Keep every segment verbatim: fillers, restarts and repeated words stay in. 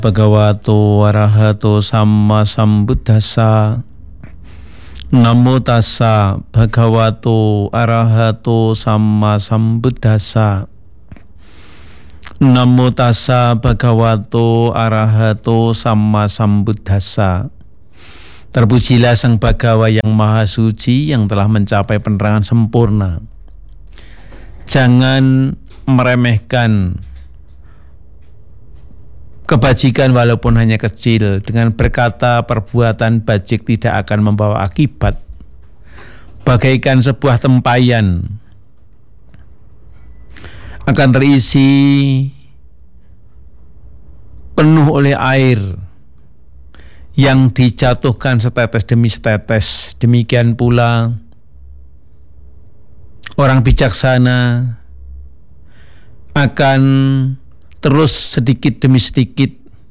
Bhagavato arahato samma sambuddhassa. Namo tassa bhagavato arahato samma sambuddhassa. Namo tassa bhagavato arahato samma sambuddhassa. Terpujilah Sang Bhagawa yang Maha Suci yang telah mencapai penerangan sempurna. Jangan meremehkan kebajikan walaupun hanya kecil. Dengan berkata perbuatan bajik tidak akan membawa akibat. Bagaikan sebuah tempayan akan terisi penuh oleh air yang dijatuhkan setetes demi setetes. Demikian pula orang bijaksana akan terus sedikit demi sedikit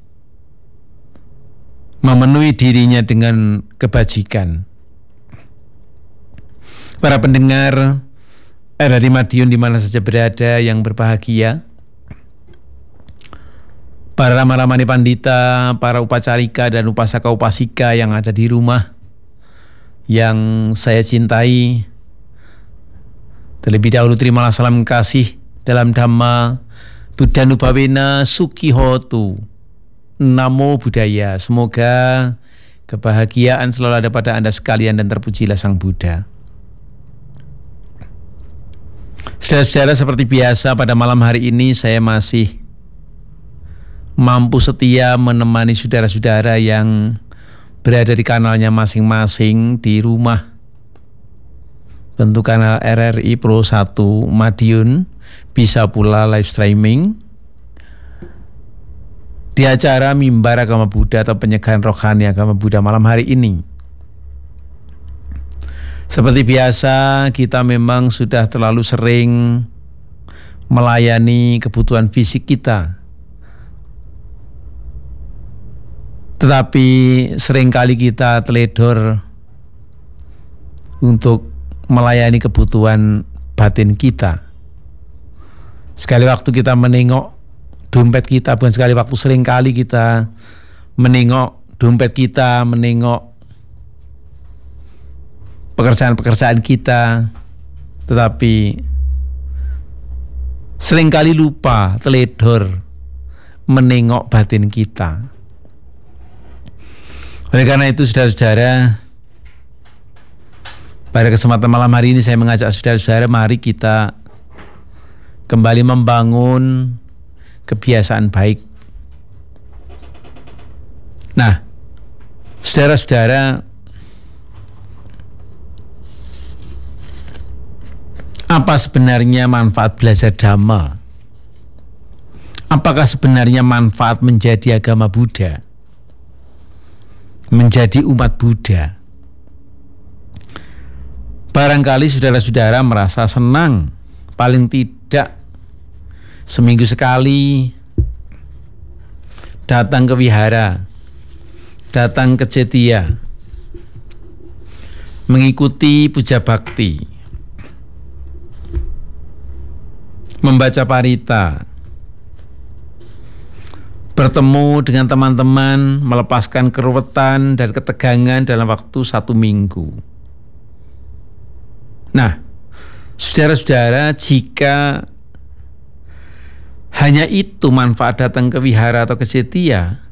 memenuhi dirinya dengan kebajikan. Para pendengar dari Madiun di mana saja berada yang berbahagia, para rama-ramani pandita, para upacarika dan upasaka upasika yang ada di rumah yang saya cintai, terlebih dahulu terimalah salam kasih dalam Dhamma Buddha Nubawena Sukihotu. Namo Buddhaya. Semoga kebahagiaan selalu ada pada Anda sekalian dan terpujilah Sang Buddha. Saudara-saudara, seperti biasa pada malam hari ini saya masih mampu setia menemani saudara-saudara yang berada di kanalnya masing-masing di rumah. Tentu kanal R R I Pro satu Madiun, bisa pula live streaming di acara Mimbar Agama Buddha atau Penyegaran Rohani Agama Buddha malam hari ini. Seperti biasa, kita memang sudah terlalu sering melayani kebutuhan fisik kita, tetapi seringkali kita teledor untuk melayani kebutuhan batin kita. Sekali waktu kita menengok dompet kita, bukan sekali waktu, sering kali kita menengok dompet kita, menengok pekerjaan-pekerjaan kita, tetapi sering kali lupa, teledor menengok batin kita. Oleh karena itu, saudara-saudara, pada kesempatan malam hari ini saya mengajak saudara-saudara, mari kita kembali membangun kebiasaan baik. Nah, saudara-saudara, apa sebenarnya manfaat belajar Dhamma? Apakah sebenarnya manfaat menjadi agama Buddha? Menjadi umat Buddha? Barangkali saudara-saudara merasa senang, paling tidak seminggu sekali datang ke wihara, datang ke cetia, mengikuti puja bakti, membaca parita, bertemu dengan teman-teman, melepaskan keruwetan dan ketegangan dalam waktu satu minggu. Nah, saudara-saudara, jika hanya itu manfaat datang ke wihara atau ke cetia,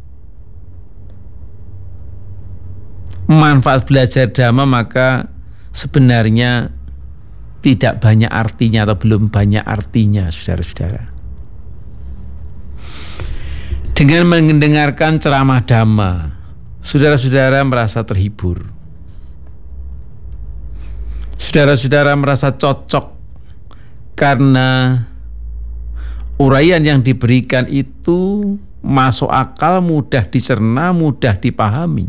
manfaat belajar Dhamma, maka sebenarnya tidak banyak artinya atau belum banyak artinya, saudara-saudara. Dengan mendengarkan ceramah Dhamma, saudara-saudara merasa terhibur. Saudara-saudara merasa cocok karena uraian yang diberikan itu masuk akal, mudah dicerna, mudah dipahami.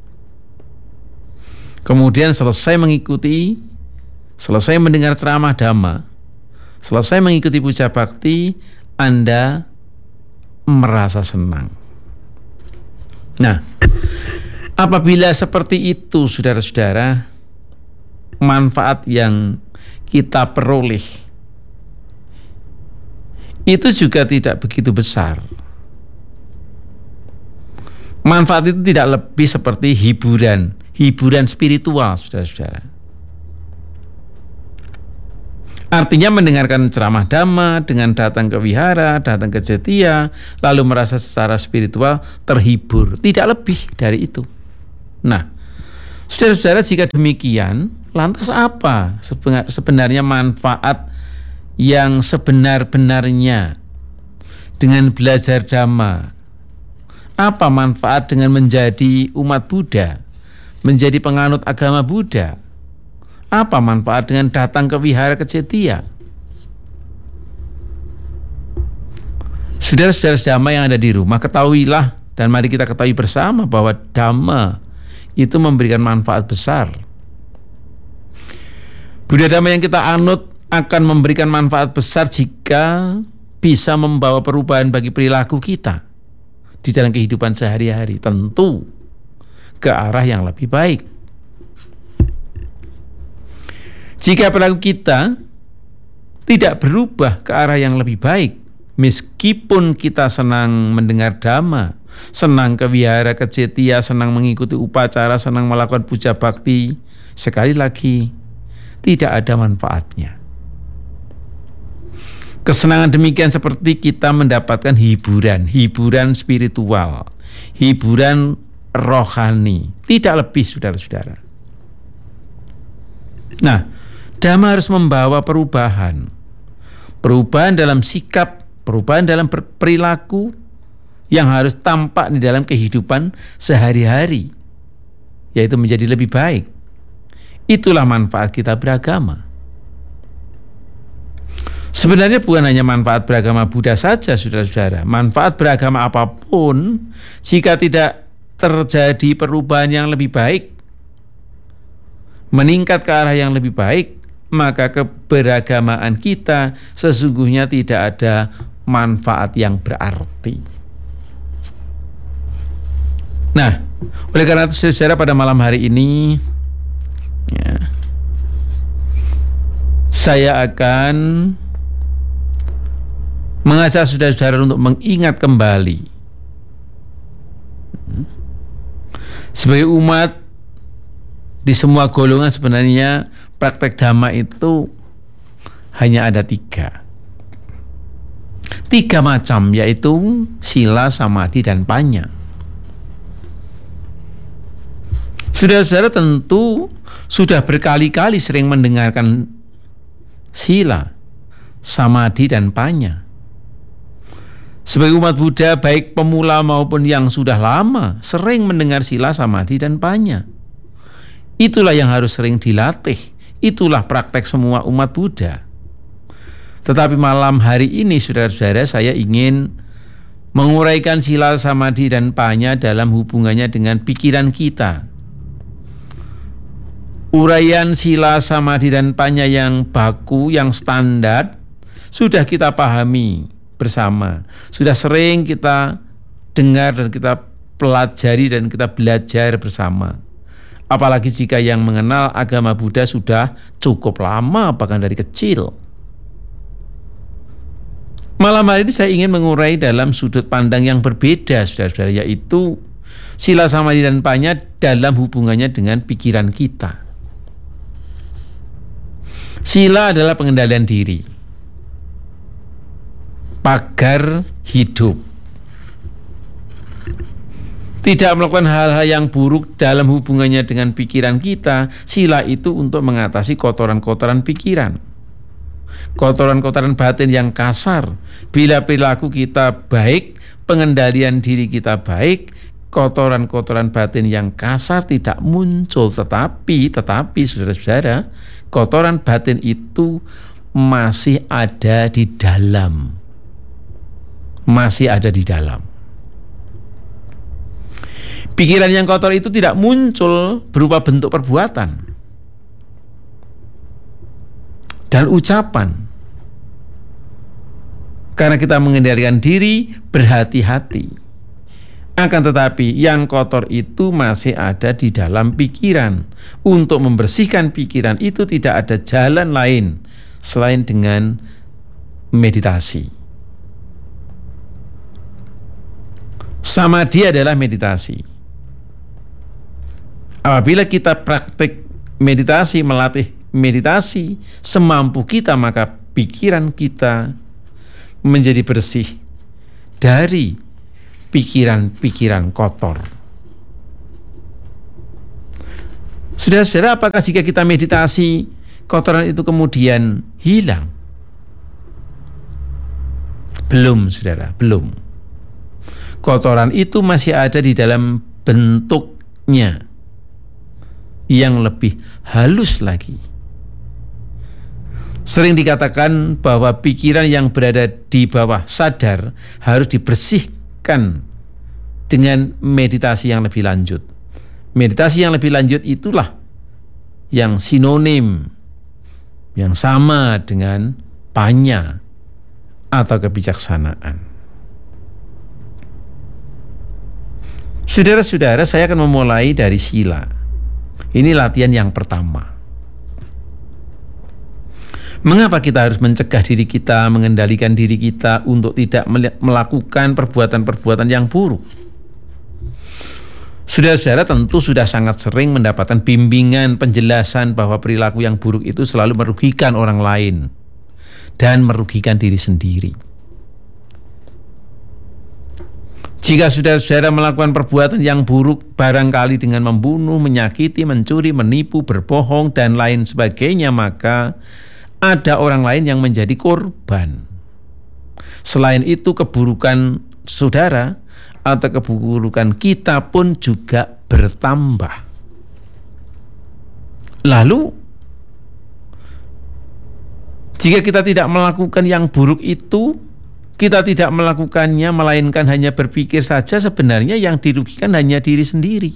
Kemudian selesai mengikuti, selesai mendengar ceramah Dhamma, selesai mengikuti puja bakti, Anda merasa senang. Nah, apabila seperti itu, saudara-saudara, manfaat yang kita peroleh itu juga tidak begitu besar. Manfaat itu tidak lebih seperti hiburan, hiburan spiritual, saudara-saudara. Artinya mendengarkan ceramah dhamma dengan datang ke wihara, datang ke cetia, lalu merasa secara spiritual terhibur. Tidak lebih dari itu. Nah, saudara-saudara, jika demikian, lantas apa sebenarnya manfaat yang sebenar-benarnya dengan belajar dhamma? Apa manfaat dengan menjadi umat Buddha, menjadi penganut agama Buddha? Apa manfaat dengan datang ke wihara kecetia? Saudara-saudara dhamma yang ada di rumah, ketahuilah dan mari kita ketahui bersama bahwa dhamma itu memberikan manfaat besar. Buddha dhamma yang kita anut akan memberikan manfaat besar jika bisa membawa perubahan bagi perilaku kita di dalam kehidupan sehari-hari, tentu ke arah yang lebih baik. Jika perilaku kita tidak berubah ke arah yang lebih baik, meskipun kita senang mendengar dhamma, senang ke wihara kecetia, senang mengikuti upacara, senang melakukan puja bakti, sekali lagi tidak ada manfaatnya. Kesenangan demikian seperti kita mendapatkan hiburan, hiburan spiritual, hiburan rohani, tidak lebih, saudara-saudara. Nah, dhamma harus membawa perubahan, perubahan dalam sikap, perubahan dalam perilaku yang harus tampak di dalam kehidupan sehari-hari, yaitu menjadi lebih baik. Itulah manfaat kita beragama. Sebenarnya bukan hanya manfaat beragama Buddha saja, saudara-saudara. Manfaat beragama apapun, jika tidak terjadi perubahan yang lebih baik, meningkat ke arah yang lebih baik, maka keberagamaan kita sesungguhnya tidak ada manfaat yang berarti. Nah, oleh karena itu, saudara, pada malam hari ini ya, saya akan mengajak saudara-saudara untuk mengingat kembali sebagai umat di semua golongan. Sebenarnya praktek dhamma itu hanya ada tiga tiga macam, yaitu sila, samadhi, dan panya. Saudara-saudara tentu sudah berkali-kali sering mendengarkan sila, samadhi, dan panya. Sebagai umat Buddha, baik pemula maupun yang sudah lama, sering mendengar sila, samadhi, dan panya. Itulah yang harus sering dilatih. Itulah praktek semua umat Buddha. Tetapi malam hari ini, saudara-saudara, saya ingin menguraikan sila, samadhi, dan panya dalam hubungannya dengan pikiran kita. Uraian sila, samadhi, dan panya yang baku, yang standar, sudah kita pahami bersama. Sudah sering kita dengar dan kita pelajari dan kita belajar bersama. Apalagi jika yang mengenal agama Buddha sudah cukup lama, bahkan dari kecil. Malam hari ini saya ingin mengurai dalam sudut pandang yang berbeda, saudara-saudara, yaitu sila, samadhi, dan panya dalam hubungannya dengan pikiran kita. Sila adalah pengendalian diri, pagar hidup. Tidak melakukan hal-hal yang buruk dalam hubungannya dengan pikiran kita. Sila itu untuk mengatasi kotoran-kotoran pikiran, kotoran-kotoran batin yang kasar. Bila perilaku kita baik, pengendalian diri kita baik, kotoran-kotoran batin yang kasar tidak muncul. Tetapi, tetapi saudara-saudara, kotoran batin itu masih ada di dalam. Masih ada di dalam. Pikiran yang kotor itu tidak muncul berupa bentuk perbuatan dan ucapan. Karena kita mengendalikan diri, berhati-hati. Akan tetapi yang kotor itu masih ada di dalam pikiran. Untuk membersihkan pikiran itu tidak ada jalan lain selain dengan meditasi. Samadhi adalah meditasi. Apabila kita praktik meditasi, melatih meditasi semampu kita, maka pikiran kita menjadi bersih dari pikiran-pikiran kotor. Saudara-saudara, apakah jika kita meditasi, kotoran itu kemudian hilang? Belum, saudara, belum. Kotoran itu masih ada di dalam bentuknya yang lebih halus lagi. Sering dikatakan bahwa pikiran yang berada di bawah sadar harus dibersihkan dengan meditasi yang lebih lanjut. Meditasi yang lebih lanjut itulah yang sinonim, yang sama dengan panya atau kebijaksanaan. Saudara-saudara, saya akan memulai dari sila. Ini latihan yang pertama. Mengapa kita harus mencegah diri kita, mengendalikan diri kita untuk tidak melakukan perbuatan-perbuatan yang buruk? Saudara-saudara tentu sudah sangat sering mendapatkan bimbingan, penjelasan bahwa perilaku yang buruk itu selalu merugikan orang lain dan merugikan diri sendiri. Jika saudara-saudara melakukan perbuatan yang buruk, barangkali dengan membunuh, menyakiti, mencuri, menipu, berbohong, dan lain sebagainya, maka ada orang lain yang menjadi korban. Selain itu, keburukan saudara atau keburukan kita pun juga bertambah. Lalu, jika kita tidak melakukan yang buruk itu, kita tidak melakukannya, melainkan hanya berpikir saja, sebenarnya yang dirugikan hanya diri sendiri.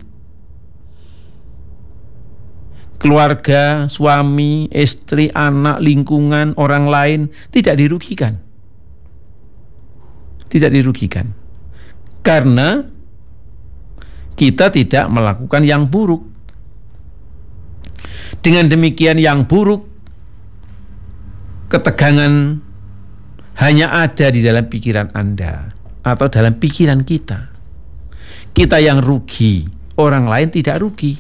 Keluarga, suami, istri, anak, lingkungan, orang lain tidak dirugikan. Tidak dirugikan. Karena kita tidak melakukan yang buruk. Dengan demikian yang buruk, ketegangan hanya ada di dalam pikiran Anda atau dalam pikiran kita. Kita yang rugi, orang lain tidak rugi.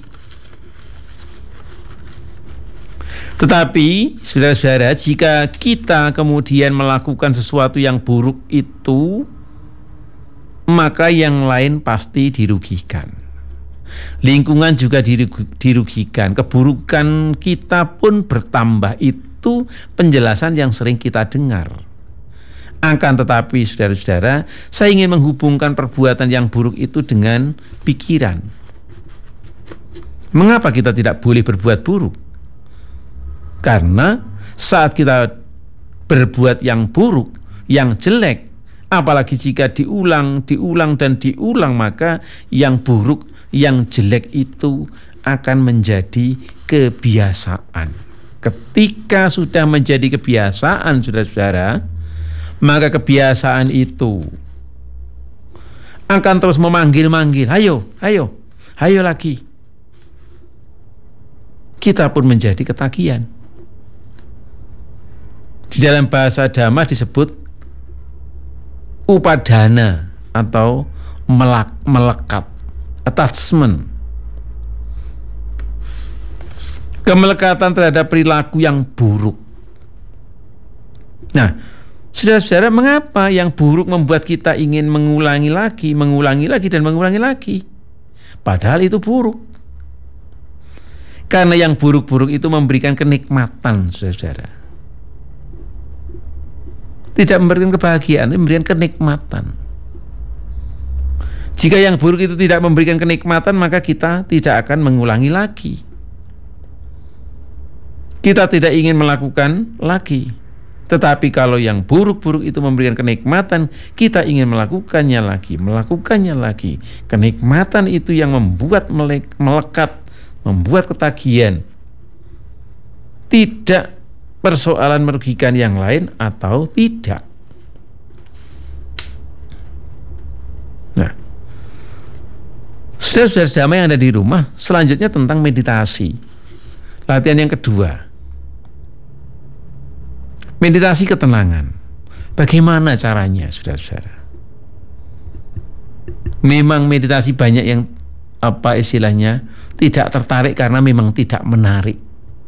Tetapi, saudara-saudara, jika kita kemudian melakukan sesuatu yang buruk itu, maka yang lain pasti dirugikan. Lingkungan juga dirugikan. Keburukan kita pun bertambah. Itu penjelasan yang sering kita dengar. Akan tetapi, saudara-saudara, saya ingin menghubungkan perbuatan yang buruk itu dengan pikiran. Mengapa kita tidak boleh berbuat buruk? Karena saat kita berbuat yang buruk, yang jelek, apalagi jika diulang, diulang, dan diulang, maka yang buruk, yang jelek itu akan menjadi kebiasaan. Ketika sudah menjadi kebiasaan, saudara-saudara, maka kebiasaan itu akan terus memanggil-manggil, ayo, ayo, ayo lagi. Kita pun menjadi ketagihan. Di dalam bahasa Dhamma disebut upadana atau melak, melekat, attachment. Kemelekatan terhadap perilaku yang buruk. Nah, saudara-saudara, mengapa yang buruk membuat kita ingin mengulangi lagi, mengulangi lagi, dan mengulangi lagi? Padahal itu buruk. Karena yang buruk-buruk itu memberikan kenikmatan, saudara-saudara. Tidak memberikan kebahagiaan, tapi memberikan kenikmatan. Jika yang buruk itu tidak memberikan kenikmatan, maka kita tidak akan mengulangi lagi. Kita tidak ingin melakukan lagi. Tetapi kalau yang buruk-buruk itu memberikan kenikmatan, kita ingin melakukannya lagi, melakukannya lagi. Kenikmatan itu yang membuat melekat, membuat ketagihan. Tidak persoalan merugikan yang lain atau tidak. Nah, saudara-saudara damai yang ada di rumah, selanjutnya tentang meditasi. Latihan yang kedua, meditasi ketenangan. Bagaimana caranya, saudara-saudara? Memang meditasi banyak yang apa istilahnya tidak tertarik karena memang tidak menarik.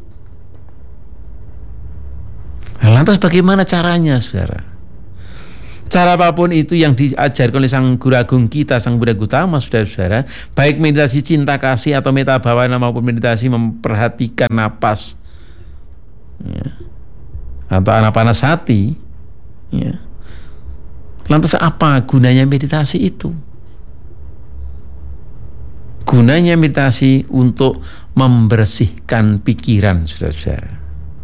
Lantas bagaimana caranya, saudara? Cara apapun itu yang diajarkan oleh Sang Guru Agung kita, Sang Buddha Gautama, saudara-saudara, baik meditasi cinta kasih atau meta bhavana maupun meditasi memperhatikan napas, ya, atau anapanasati, ya. Lantas apa gunanya meditasi itu? Gunanya meditasi untuk membersihkan pikiran, saudara-saudara,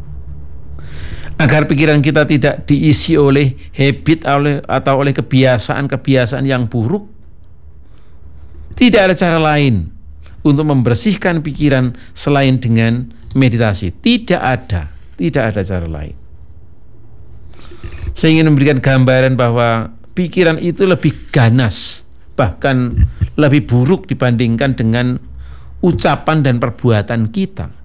agar pikiran kita tidak diisi oleh habit oleh, atau oleh kebiasaan-kebiasaan yang buruk. Tidak ada cara lain untuk membersihkan pikiran selain dengan meditasi. Tidak ada, tidak ada cara lain. Saya ingin memberikan gambaran bahwa pikiran itu lebih ganas, bahkan lebih buruk dibandingkan dengan ucapan dan perbuatan kita.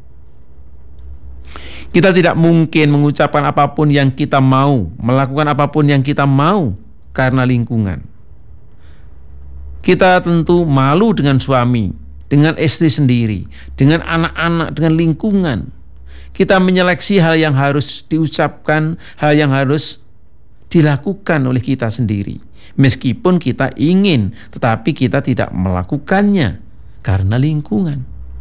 Kita tidak mungkin mengucapkan apapun yang kita mau, melakukan apapun yang kita mau karena lingkungan. Kita tentu malu dengan suami, dengan istri sendiri, dengan anak-anak, dengan lingkungan. Kita menyeleksi hal yang harus diucapkan, hal yang harus dilakukan oleh kita sendiri. Meskipun kita ingin, tetapi kita tidak melakukannya karena lingkungan.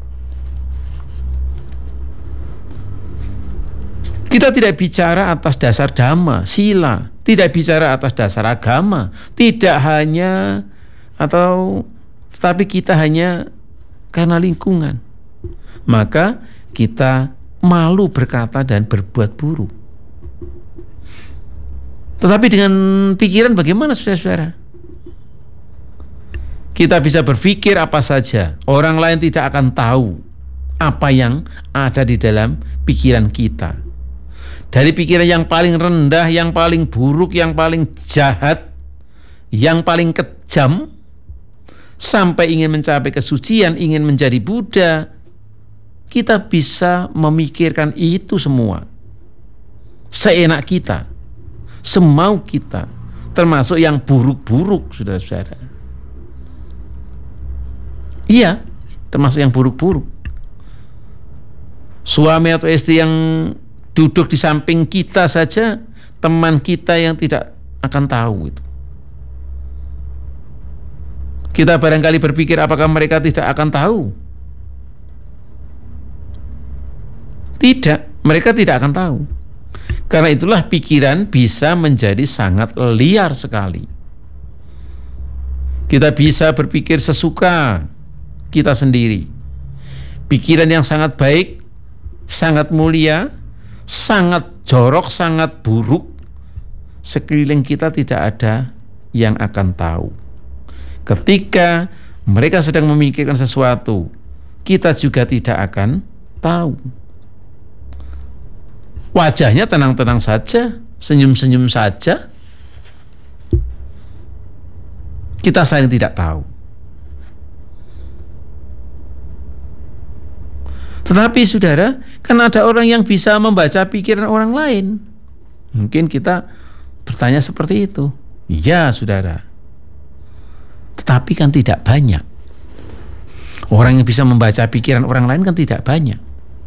Kita tidak bicara atas dasar dhamma, sila, tidak bicara atas dasar agama, tidak hanya atau tetapi kita hanya karena lingkungan. Maka kita malu berkata dan berbuat buruk. Tetapi dengan pikiran bagaimana, saudara-saudara? Kita bisa berpikir apa saja, orang lain tidak akan tahu apa yang ada di dalam pikiran kita. Dari pikiran yang paling rendah, yang paling buruk, yang paling jahat, yang paling kejam, sampai ingin mencapai kesucian, ingin menjadi Buddha, kita bisa memikirkan itu semua seenak kita, semau kita, termasuk yang buruk-buruk, saudara-saudara. Iya, termasuk yang buruk-buruk. Suami atau istri yang duduk di samping kita saja, teman kita yang tidak akan tahu itu. Kita barangkali berpikir apakah mereka tidak akan tahu? Tidak, mereka tidak akan tahu. Karena itulah pikiran bisa menjadi sangat liar sekali. Kita bisa berpikir sesuka kita sendiri. Pikiran yang sangat baik, sangat mulia, sangat jorok, sangat buruk, sekeliling kita tidak ada yang akan tahu. Ketika mereka sedang memikirkan sesuatu, kita juga tidak akan tahu. Wajahnya tenang-tenang saja, senyum-senyum saja, kita saling tidak tahu. Tetapi saudara, kan ada orang yang bisa membaca pikiran orang lain. Mungkin kita bertanya seperti itu. Ya saudara, tetapi kan tidak banyak. Orang yang bisa membaca pikiran orang lain kan tidak banyak.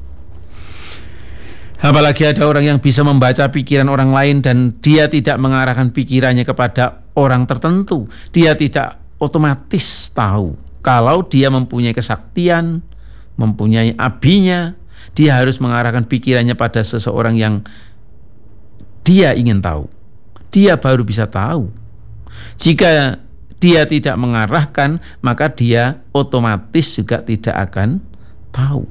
Apalagi ada orang yang bisa membaca pikiran orang lain dan dia tidak mengarahkan pikirannya kepada orang tertentu. Dia tidak otomatis tahu kalau dia mempunyai kesaktian, mempunyai abinya, dia harus mengarahkan pikirannya pada seseorang yang dia ingin tahu. Dia baru bisa tahu. Jika dia tidak mengarahkan, maka dia otomatis juga tidak akan tahu.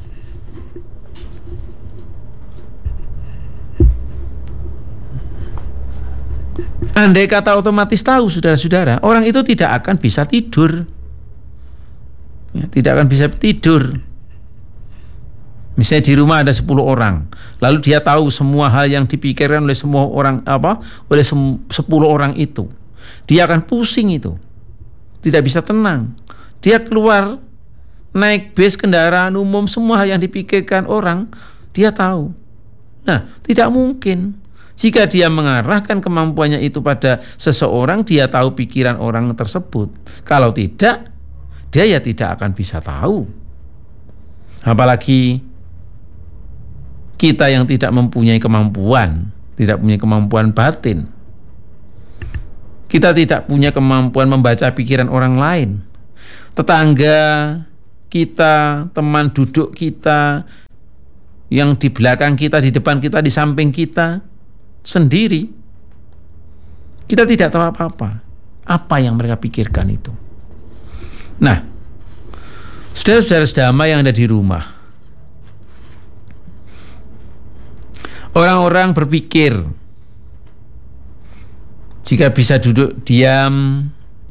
Andai kata otomatis tahu, saudara-saudara, orang itu tidak akan bisa tidur. Ya, tidak akan bisa tidur. Misalnya di rumah ada sepuluh orang, lalu dia tahu semua hal yang dipikirkan oleh semua orang apa, oleh sepuluh orang itu. Dia akan pusing itu. Tidak bisa tenang. Dia keluar naik bis, kendaraan umum, semua hal yang dipikirkan orang, dia tahu. Nah, tidak mungkin Jika dia mengarahkan kemampuannya itu pada seseorang, dia tahu pikiran orang tersebut. Kalau tidak, dia ya tidak akan bisa tahu. Apalagi kita yang tidak mempunyai kemampuan, tidak punya kemampuan batin. Kita tidak punya kemampuan membaca pikiran orang lain. Tetangga kita, teman duduk kita, yang di belakang kita, di depan kita, di samping kita, sendiri, kita tidak tahu apa-apa. Apa yang mereka pikirkan itu. Nah, saudara-saudara sedama yang ada di rumah, orang-orang berpikir jika bisa duduk diam,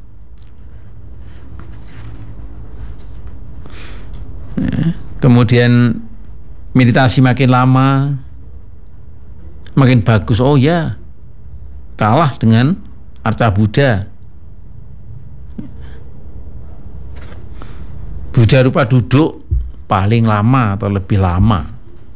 kemudian meditasi makin lama, makin bagus. Oh ya, kalah dengan arca Buddha. Buddha rupa duduk paling lama atau lebih lama.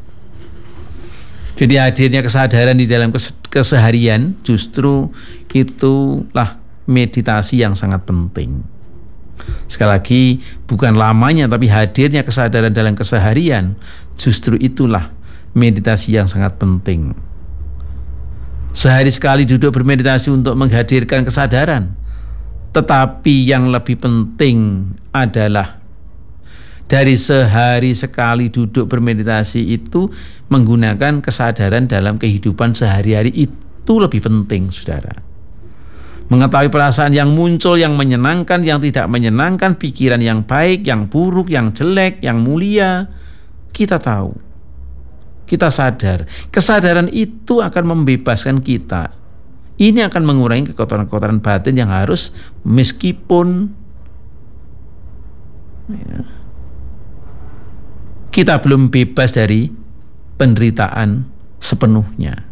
Jadi hadirnya kesadaran di dalam keseharian justru itulah meditasi yang sangat penting. Sekali lagi, bukan lamanya tapi hadirnya kesadaran dalam keseharian, justru itulah meditasi yang sangat penting. Sehari sekali duduk bermeditasi untuk menghadirkan kesadaran, tetapi yang lebih penting adalah dari sehari sekali duduk bermeditasi itu menggunakan kesadaran dalam kehidupan sehari-hari itu lebih penting, saudara. Mengetahui perasaan yang muncul, yang menyenangkan, yang tidak menyenangkan, pikiran yang baik, yang buruk, yang jelek, yang mulia, kita tahu. Kita sadar, kesadaran itu akan membebaskan kita. Ini akan mengurangi kekotoran-kekotoran batin yang harus, meskipun ya, kita belum bebas dari penderitaan sepenuhnya.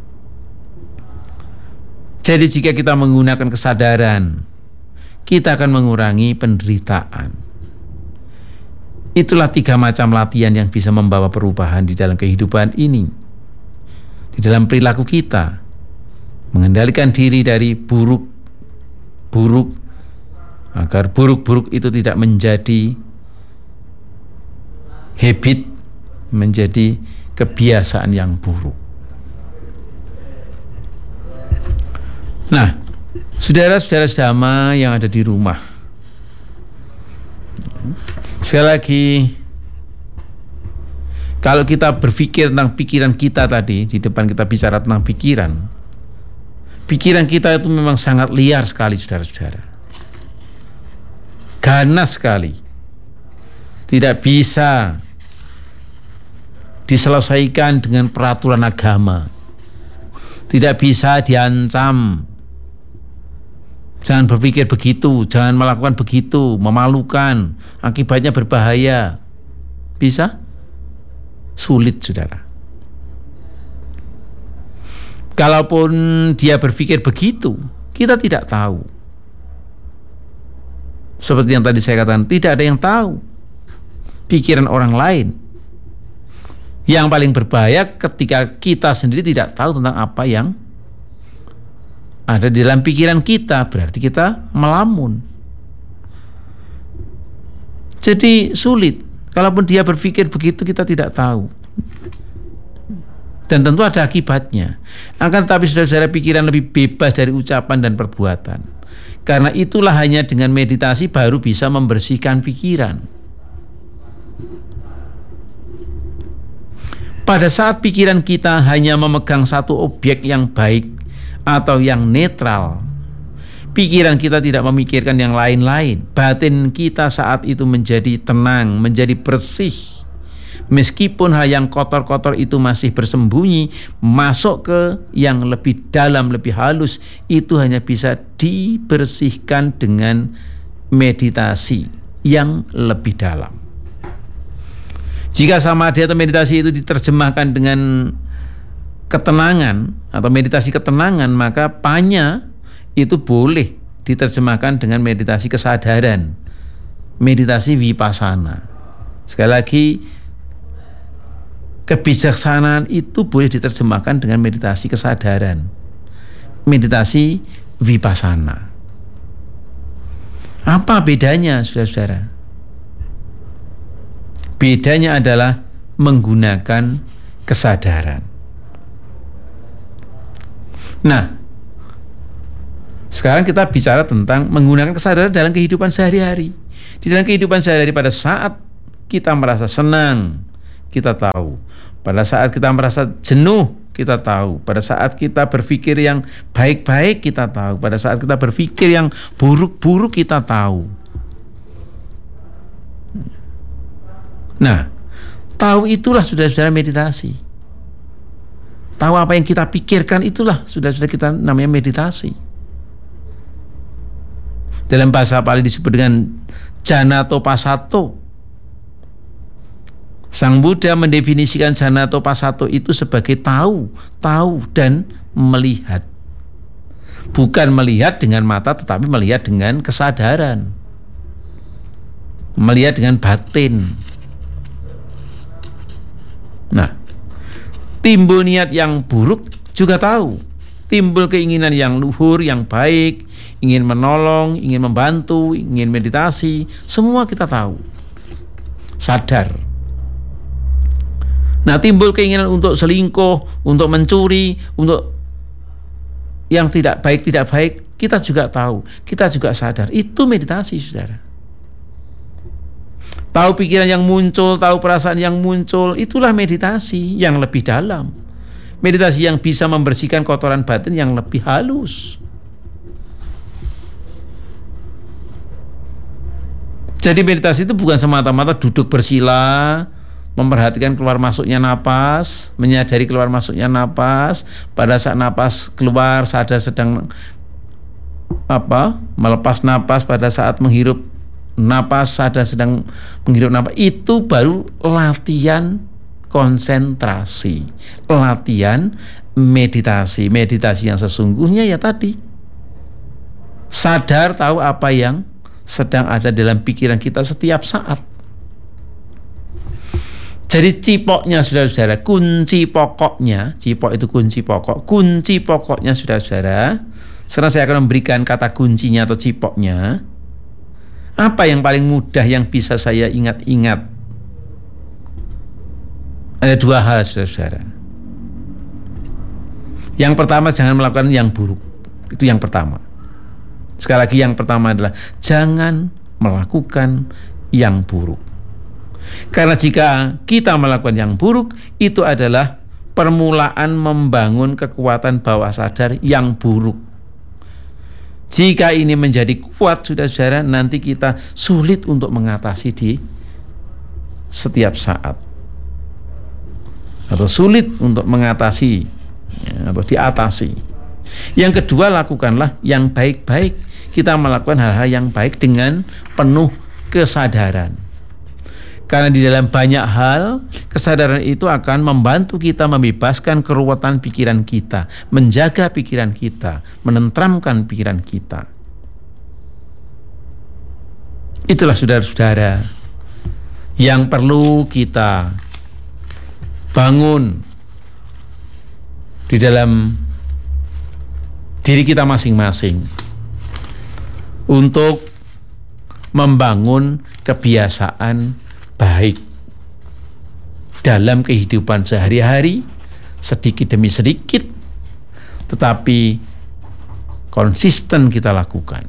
Jadi jika kita menggunakan kesadaran, kita akan mengurangi penderitaan. Itulah tiga macam latihan yang bisa membawa perubahan di dalam kehidupan ini. Di dalam perilaku kita, mengendalikan diri dari buruk-buruk, agar buruk-buruk itu tidak menjadi habit, menjadi kebiasaan yang buruk. Nah, saudara-saudara sedama yang ada di rumah, sekali lagi, kalau kita berpikir tentang pikiran kita tadi, di depan kita bicara tentang pikiran, pikiran kita itu memang sangat liar sekali, saudara-saudara. Ganas sekali. Tidak bisa diselesaikan dengan peraturan agama. Tidak bisa diancam. Jangan berpikir begitu, jangan melakukan begitu, memalukan, akibatnya berbahaya. Bisa? Sulit, saudara. Kalaupun dia berpikir begitu, kita tidak tahu. Seperti yang tadi saya katakan, tidak ada yang tahu pikiran orang lain. Yang paling berbahaya ketika kita sendiri tidak tahu tentang apa yang ada di dalam pikiran kita, berarti kita melamun. Jadi sulit. Kalaupun dia berpikir begitu, kita tidak tahu. Dan tentu ada akibatnya. Akan tetapi saudara-saudara, pikiran lebih bebas dari ucapan dan perbuatan. Karena itulah hanya dengan meditasi baru bisa membersihkan pikiran. Pada saat pikiran kita hanya memegang satu objek yang baik atau yang netral, pikiran kita tidak memikirkan yang lain-lain, batin kita saat itu menjadi tenang, menjadi bersih. Meskipun hal yang kotor-kotor itu masih bersembunyi, masuk ke yang lebih dalam, lebih halus, itu hanya bisa dibersihkan dengan meditasi yang lebih dalam. Jika samadhi atau meditasi itu diterjemahkan dengan ketenangan atau meditasi ketenangan, maka panya itu boleh diterjemahkan dengan meditasi kesadaran, meditasi vipassana. Sekali lagi, Kebijaksanaan itu boleh diterjemahkan dengan meditasi kesadaran, meditasi vipassana. Apa bedanya, saudara-saudara? Bedanya adalah menggunakan kesadaran. Nah, sekarang kita bicara tentang menggunakan kesadaran dalam kehidupan sehari-hari. Di dalam kehidupan sehari-hari, pada saat kita merasa senang, kita tahu. Pada saat kita merasa jenuh, kita tahu. Pada saat kita berpikir yang baik-baik, kita tahu. Pada saat kita berpikir yang buruk-buruk, kita tahu. Nah, tahu itulah saudara-saudara meditasi. Tahu apa yang kita pikirkan itulah saudara-saudara kita namanya meditasi. Dalam bahasa Pali disebut dengan janato passato. Sang Buddha mendefinisikan janato passato itu sebagai tahu, tahu dan melihat. Bukan melihat dengan mata, tetapi melihat dengan kesadaran. Melihat dengan batin. Nah, timbul niat yang buruk juga tahu. Timbul keinginan yang luhur, yang baik, ingin menolong, ingin membantu, ingin meditasi, semua kita tahu. Sadar. Nah, timbul keinginan untuk selingkuh, untuk mencuri, untuk yang tidak baik, tidak baik, kita juga tahu, kita juga sadar. Itu meditasi, saudara. Tahu pikiran yang muncul, tahu perasaan yang muncul, itulah meditasi yang lebih dalam. Meditasi yang bisa membersihkan kotoran batin yang lebih halus. Jadi meditasi itu bukan semata-mata duduk bersila, memperhatikan keluar masuknya napas, menyadari keluar masuknya napas, pada saat napas keluar sadar sedang apa? Melepas napas, pada saat menghirup napas sadar sedang menghirup napas. Itu baru latihan konsentrasi, latihan meditasi. Meditasi yang sesungguhnya ya tadi sadar tahu apa yang sedang ada dalam pikiran kita setiap saat. Jadi cipoknya saudara-saudara, kunci pokoknya, cipok itu kunci pokok, kunci pokoknya saudara-saudara. Sekarang saya akan memberikan kata kuncinya atau cipoknya. Apa yang paling mudah yang bisa saya ingat-ingat? Ada dua hal, saudara-saudara. Yang pertama, jangan melakukan yang buruk. Itu yang pertama. Sekali lagi, yang pertama adalah jangan melakukan yang buruk. Karena jika kita melakukan yang buruk, itu adalah permulaan membangun kekuatan bawah sadar yang buruk. Jika ini menjadi kuat, saudara-saudara, nanti kita sulit untuk mengatasi di setiap saat, atau sulit untuk mengatasi ya, atau diatasi. Yang kedua, lakukanlah yang baik-baik. Kita melakukan hal-hal yang baik dengan penuh kesadaran. Karena di dalam banyak hal, kesadaran itu akan membantu kita membebaskan keruwetan pikiran kita, menjaga pikiran kita, menenteramkan pikiran kita. Itulah saudara-saudara yang perlu kita bangun di dalam diri kita masing-masing untuk membangun kebiasaan baik dalam kehidupan sehari-hari, sedikit demi sedikit, tetapi konsisten kita lakukan.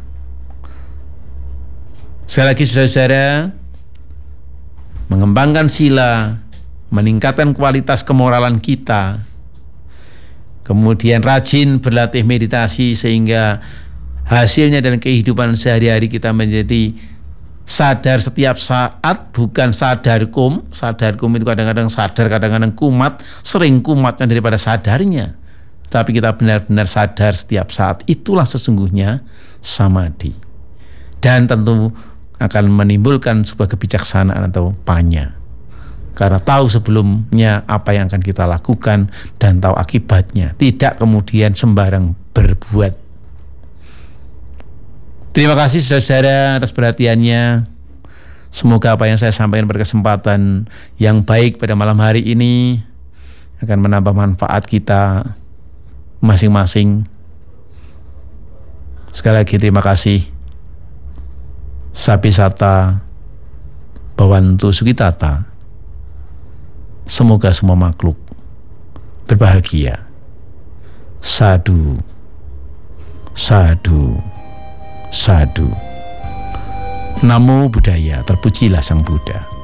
Sekali lagi saudara-saudara, mengembangkan sila, meningkatkan kualitas kemoralan kita, kemudian rajin berlatih meditasi sehingga hasilnya dalam kehidupan sehari-hari kita menjadi sadar setiap saat, bukan sadar kum. Sadar kum itu kadang-kadang sadar, kadang-kadang kumat, sering kumatnya daripada sadarnya. Tapi kita benar-benar sadar setiap saat, itulah sesungguhnya samadhi. Dan tentu akan menimbulkan sebuah kebijaksanaan atau panya. Karena tahu sebelumnya apa yang akan kita lakukan dan tahu akibatnya. Tidak kemudian sembarang berbuat. Terima kasih saudara-saudara atas perhatiannya. Semoga apa yang saya sampaikan berkesempatan yang baik pada malam hari ini akan menambah manfaat kita masing-masing. Sekali lagi terima kasih. Sapi Sata Bawantu Sukitata. Semoga semua makhluk berbahagia. Sadu, sadu, sadu. Namo Buddhaya, terpujilah Sang Buddha.